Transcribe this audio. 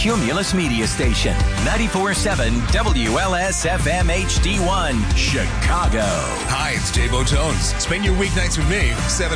Cumulus Media Station. 94.7 WLS-FM HD1, Chicago. Hi, it's Jay Botones. Spend your weeknights with me, 7